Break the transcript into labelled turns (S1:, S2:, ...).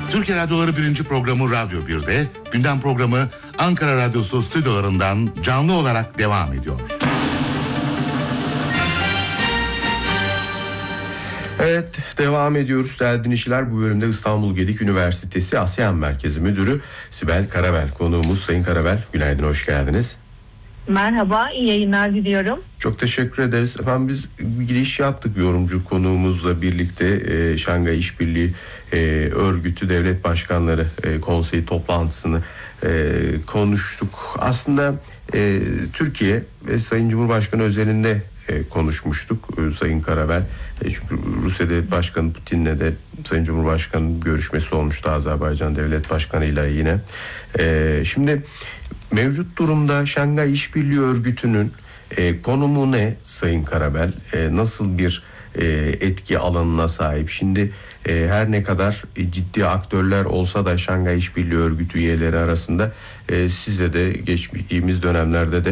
S1: Türkiye Radyoları 1. programı Radyo 1'de, gündem programı Ankara Radyosu stüdyolarından canlı olarak devam ediyor.
S2: Evet, devam ediyoruz değerli dinleyiciler. Bu bölümde İstanbul Gedik Üniversitesi ASEAN Merkezi Müdürü Sibel Karabel konuğumuz. Sayın Karabel, günaydın, hoş geldiniz.
S3: Merhaba, iyi yayınlar diliyorum.
S2: Çok teşekkür ederiz. Efendim biz bir giriş yaptık yorumcu konuğumuzla birlikte Şangay İşbirliği Örgütü Devlet Başkanları Konseyi toplantısını konuştuk. Aslında Türkiye ve Sayın Cumhurbaşkanı özelinde konuşmuştuk Sayın Karabel. Çünkü Rusya Devlet Başkanı Putin'le de Sayın Cumhurbaşkanı'nın görüşmesi olmuştu Azerbaycan Devlet Başkanı'yla yine. Şimdi mevcut durumda Şangay İşbirliği Örgütü'nün konumu ne Sayın Karabel? Nasıl bir etki alanına sahip? Şimdi her ne kadar ciddi aktörler olsa da Şangay İşbirliği Örgütü üyeleri arasında size de geçtiğimiz dönemlerde de